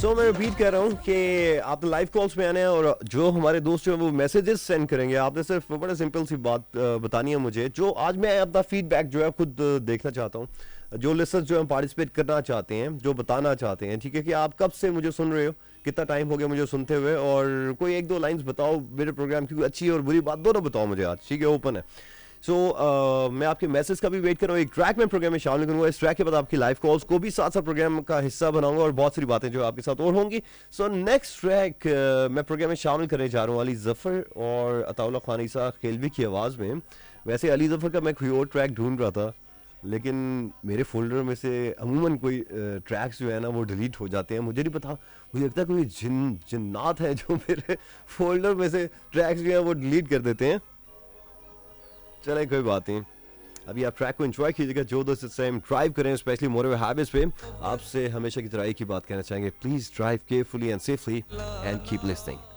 मैं रिपीट कर रहा हूँ कि आपने लाइव कॉल्स में आने हैं और जो हमारे दोस्त जो है वो मैसेजेस सेंड करेंगे। आपने सिर्फ बड़ा सिंपल सी बात बतानी है मुझे। जो आज मैं अपना फीडबैक जो है खुद देखना चाहता हूँ। जो लिसनर्स जो है पार्टिसिपेट करना चाहते हैं, जो बताना चाहते हैं, ठीक है, कि आप कब से मुझे सुन रहे हो, कितना टाइम हो गया मुझे सुनते हुए, और कोई एक दो लाइंस बताओ मेरे प्रोग्राम की, कोई अच्छी और बुरी बात दोनों बताओ मुझे आज, ठीक है, ओपन है। सो मैं आपके मैसेज का भी वेट कर रहा हूँ। एक ट्रैक में प्रोग्राम में शामिल करूंगा। इस ट्रैक के बाद आपकी लाइव कॉल्स को भी साथ साथ प्रोग्राम का हिस्सा बनाऊंगा और बहुत सारी बातें जो आपके साथ और होंगी। सो नेक्स्ट ट्रैक मैं प्रोग्राम में शामिल करने जा रहा हूँ अली जफर और अताउल्ला खानिसा खेलवी की आवाज़ में। वैसे अली जफर का मैं कोई और ट्रैक ढूंढ रहा था, लेकिन मेरे फोल्डर में से अमूमन कोई ट्रैक्स जो है ना वो डिलीट हो जाते हैं। मुझे नहीं पता, मुझे लगता है कोई जिन्नात है जो मेरे फोल्डर में से ट्रैक्स जो है वो डिलीट कर देते हैं। चले कोई बात नहीं, अभी आप ट्रैक को एंजॉय कीजिएगा। जो दोस्त सेम ड्राइव करें, स्पेशली मोटरवे हाईवेज पे, आपसे हमेशा की तरह एक ही बात कहना चाहेंगे, please drive carefully and safely and keep listening.